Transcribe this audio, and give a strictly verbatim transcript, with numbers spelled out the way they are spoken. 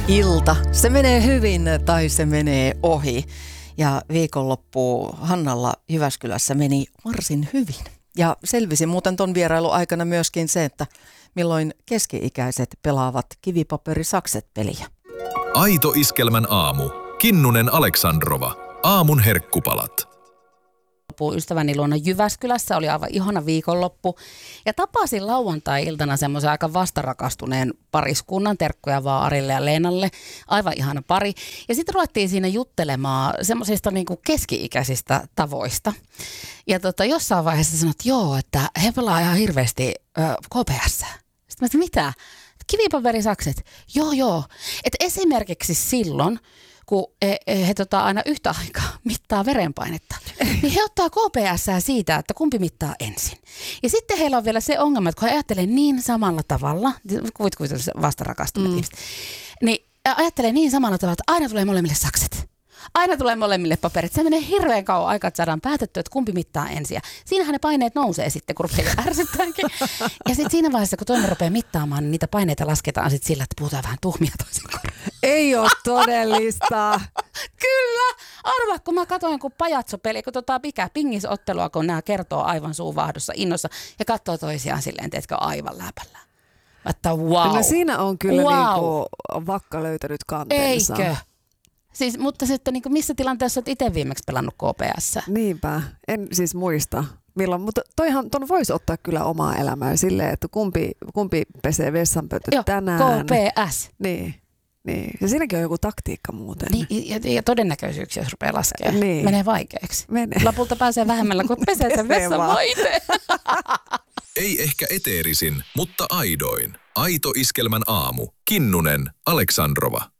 Ilta. Se menee hyvin tai se menee ohi. Ja viikonloppu Hannalla Jyväskylässä meni varsin hyvin. Ja selvisi muuten ton vierailun aikana myöskin se, että milloin keski-ikäiset pelaavat kivipaperisakset-peliä. Aito Iskelmän aamu. Kinnunen Aleksandrova. Aamun herkkupalat. Ystäväni luona Jyväskylässä oli aivan ihana viikonloppu ja tapasin lauantai-iltana semmoisen aika vastarakastuneen pariskunnan, terkkuja vaan Arille ja Leenalle, aivan ihana pari. Ja sitten ruvettiin siinä juttelemaan semmoisista niinku keski-ikäisistä tavoista. Ja tota, jossain vaiheessa sanoit, että joo, että he pelaa ihan hirveästi ö, K P S. Sitten mä sanoin, mitä? Kivipaperisakset? Joo, joo. Että esimerkiksi silloin, kun he, he, he tota, aina yhtä aikaa mittaa verenpainetta, niin he ottaa K P S:ää siitä, että kumpi mittaa ensin. Ja sitten heillä on vielä se ongelma, että kun he ajattelee niin samalla tavalla, kuvit kuvit vastarakastuneet mm. ihmiset, niin ajattelee niin samalla tavalla, että aina tulee molemmille sakset. Aina tulee molemmille paperit. Se menee hirveän kauan aikaa, että saadaan päätettyä, että kumpi mittaa ensin. Ja siinähän ne paineet nousee sitten, kun rupeaa ärsyttäänkin. Ja sitten siinä vaiheessa, kun toinen rupeaa mittaamaan, niin niitä paineita lasketaan sitten sillä, että puhutaan vähän tuhmia toisen korvaan. Ei ole todellista. Kyllä. Arvaa, kun mä katsoin, kun pajatsopeli, kun tota mikä pingisottelua, kun nämä kertoo aivan suuvahdossa innossa ja katsoo toisiaan silleen, teetkö aivan läpällä. Että wow. No siinä on kyllä wow. niinku vakka löytänyt kanteensa. Eikö? Siis, mutta sitten niin missä tilanteessa olet itse viimeksi pelannut K P S? Niinpä, en siis muista milloin, mutta toihan ton voisi ottaa kyllä omaa elämää silleen, että kumpi, kumpi pesee vessanpöytä Joo, tänään. K P S. Niin, niin. Ja siinäkin on joku taktiikka muuten. Niin, ja, ja todennäköisyyksiä, jos rupeaa laskemaan, niin. menee vaikeaksi. Menee. Lopulta pääsee vähemmällä, kun pesee sen vessan vaite. Ei ehkä eteerisin, mutta aidoin. Aito Iskelmän aamu. Kinnunen Aleksandrova.